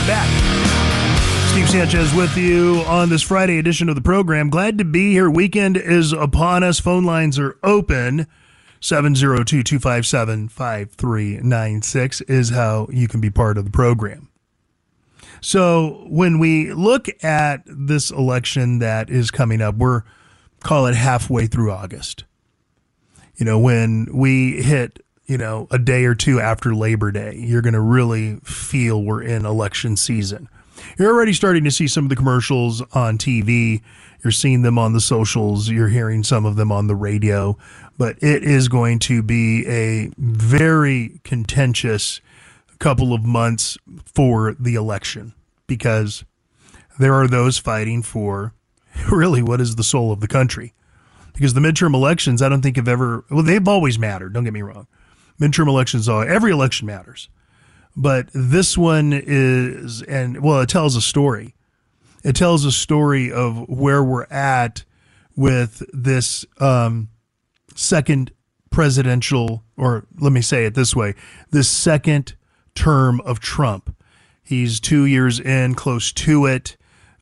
back. Steve Sanchez with you on this Friday edition of the program. Glad to be here. Weekend is upon us. Phone lines are open. 702-257-5396 is how you can be part of the program. So when we look at this election that is coming up, call it halfway through August. You know, when we hit, a day or two after Labor Day, you're going to really feel we're in election season. You're already starting to see some of the commercials on TV. You're seeing them on the socials. You're hearing some of them on the radio. But it is going to be a very contentious couple of months for the election, because there are those fighting for really what is the soul of the country. Because the midterm elections, I don't think they've always mattered. Don't get me wrong. Midterm elections, every election matters. But this one it tells a story. It tells a story of where we're at with this second presidential, or let me say it this way, this second term of Trump. He's 2 years in, close to it.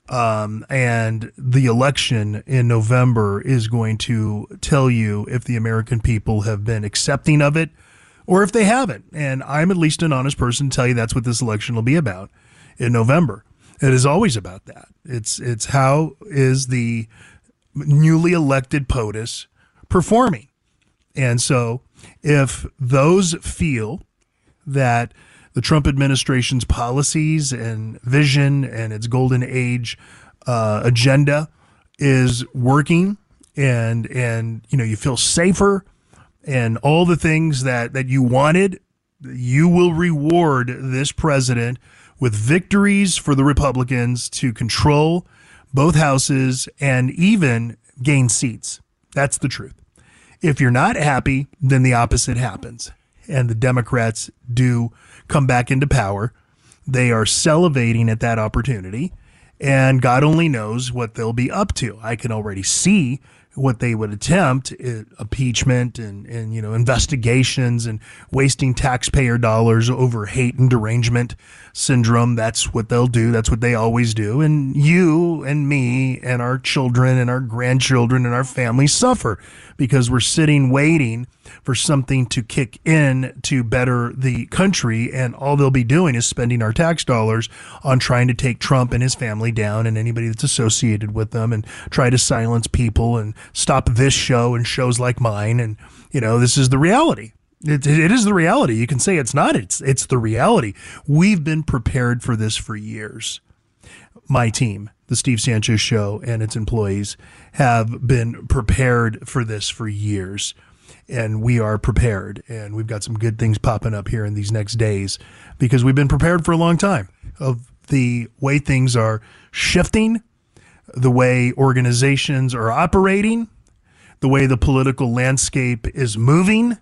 And the election in November is going to tell you if the American people have been accepting of it or if they haven't. And I'm at least an honest person to tell you that's what this election will be about in November. It is always about that. It's how is the newly elected POTUS performing? And so if those feel that the Trump administration's policies and vision and its golden age agenda is working, and you feel safer and all the things that you wanted, you will reward this president with victories for the Republicans to control both houses and even gain seats. That's the truth. If you're not happy, then the opposite happens. And the Democrats do come back into power. They are salivating at that opportunity, and God only knows what they'll be up to. I can already see what they would attempt, impeachment and investigations and wasting taxpayer dollars over hate and derangement syndrome. That's what they'll do. That's what they always do. And you and me and our children and our grandchildren and our families suffer because we're sitting waiting for something to kick in to better the country, and all they'll be doing is spending our tax dollars on trying to take Trump and his family down and anybody that's associated with them, and try to silence people and stop this show and shows like mine. And this is the reality. It is the reality. You can say it's not. It's the reality. We've been prepared for this for years. My team, the Steve Sanchez Show, and its employees have been prepared for this for years. And we are prepared, and we've got some good things popping up here in these next days because we've been prepared for a long time of the way things are shifting, the way organizations are operating, the way the political landscape is moving.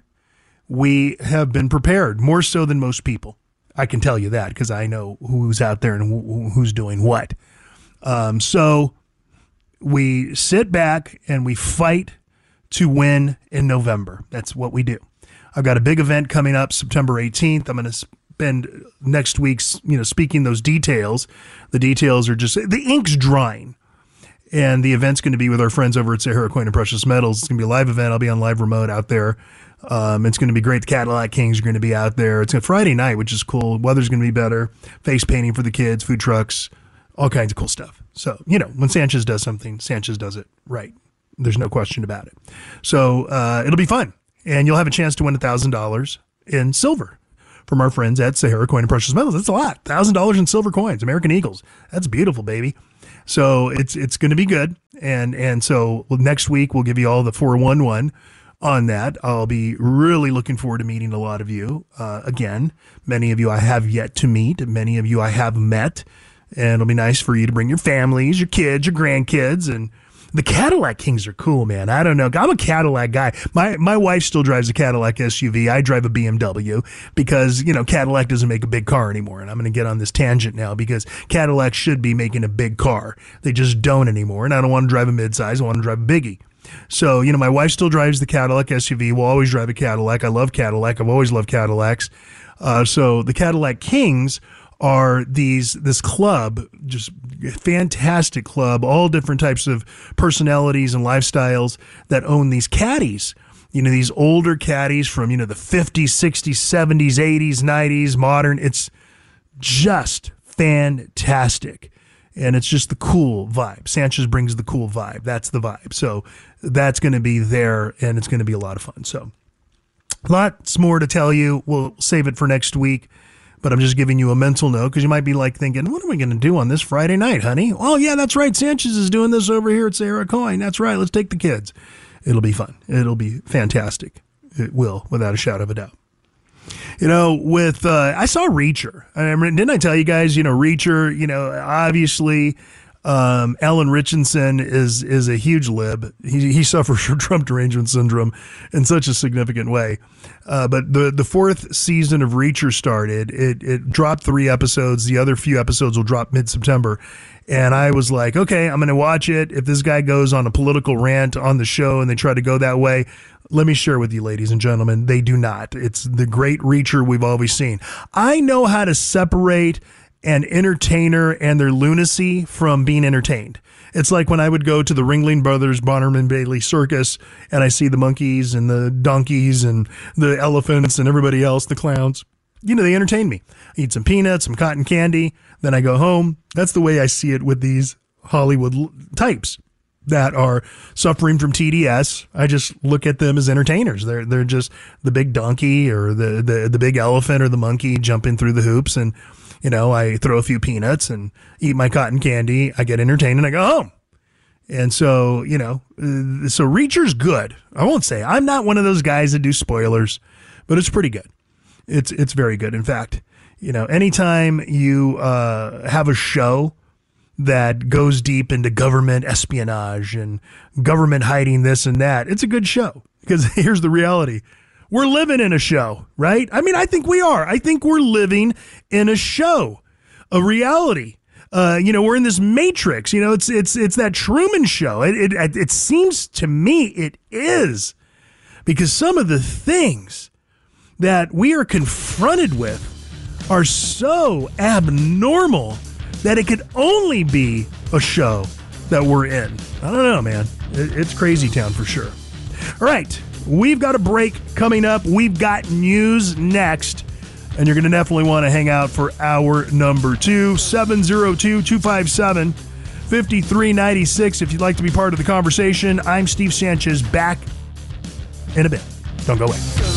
We have been prepared more so than most people. I can tell you that because I know who's out there and who's doing what. So we sit back and we fight to win in November. That's what we do. I've got a big event coming up September 18th. I'm going to spend next week, speaking those details. The details are just, the ink's drying. And the event's going to be with our friends over at Sahara Coin and Precious Metals. It's going to be a live event. I'll be on live remote out there. It's going to be great. The Cadillac Kings are going to be out there. It's a Friday night, which is cool. Weather's going to be better. Face painting for the kids, food trucks, all kinds of cool stuff. So, when Sanchez does something, Sanchez does it right. There's no question about it. So it'll be fun. And you'll have a chance to win $1,000 in silver from our friends at Sahara Coin and Precious Metals. That's a lot. $1,000 in silver coins, American Eagles. That's beautiful, baby. So it's going to be good. And so next week we'll give you all the 411 on that. I'll be really looking forward to meeting a lot of you. Again, many of you I have yet to meet. Many of you I have met. And it'll be nice for you to bring your families, your kids, your grandkids, and the Cadillac Kings are cool, man. I don't know. I'm a Cadillac guy. My wife still drives a Cadillac SUV. I drive a BMW because, Cadillac doesn't make a big car anymore. And I'm going to get on this tangent now because Cadillac should be making a big car. They just don't anymore. And I don't want to drive a midsize. I want to drive a biggie. So, my wife still drives the Cadillac SUV. We'll always drive a Cadillac. I love Cadillac. I've always loved Cadillacs. So the Cadillac Kings are this club, just fantastic club, all different types of personalities and lifestyles that own these caddies. These older caddies from, the 50s, 60s, 70s, 80s, 90s, modern. It's just fantastic. And it's just the cool vibe. Sanchez brings the cool vibe. That's the vibe. So that's going to be there, and it's going to be a lot of fun. So lots more to tell you. We'll save it for next week. But I'm just giving you a mental note because you might be like thinking, what are we going to do on this Friday night, honey? Oh, yeah, that's right. Sanchez is doing this over here at Sierra Coin. That's right. Let's take the kids. It'll be fun. It'll be fantastic. It will, without a shadow of a doubt. I saw Reacher. Didn't I tell you guys, Reacher, obviously, Alan Richardson is a huge lib. He suffers from Trump derangement syndrome in such a significant way. But the fourth season of Reacher started. It dropped 3 episodes. The other few episodes will drop mid-September. And I was like, okay, I'm going to watch it. If this guy goes on a political rant on the show and they try to go that way, let me share with you, ladies and gentlemen, they do not. It's the great Reacher we've always seen. I know how to separate an entertainer and their lunacy from being entertained. It's like when I would go to the Ringling Brothers Bonnerman Bailey Circus and I see the monkeys and the donkeys and the elephants and everybody else, the clowns. They entertain me. I eat some peanuts, some cotton candy, then I go home. That's the way I see it with these Hollywood types that are suffering from TDS. I just look at them as entertainers. They're just the big donkey or the big elephant or the monkey jumping through the hoops, and I throw a few peanuts and eat my cotton candy. I get entertained and I go home. And so, so Reacher's good. I won't say I'm not one of those guys that do spoilers, but it's pretty good. It's very good. In fact, anytime you have a show that goes deep into government espionage and government hiding this and that, it's a good show, because here's the reality. We're living in a show, right? I think we are. I think we're living in a show, a reality. We're in this matrix. It's that Truman Show. It seems to me it is, because some of the things that we are confronted with are so abnormal that it could only be a show that we're in. I don't know, man. It's crazy town for sure. All right. We've got a break coming up. We've got news next. And you're going to definitely want to hang out for hour number 2, 702-257-5396. If you'd like to be part of the conversation, I'm Steve Sanchez, back in a bit. Don't go away.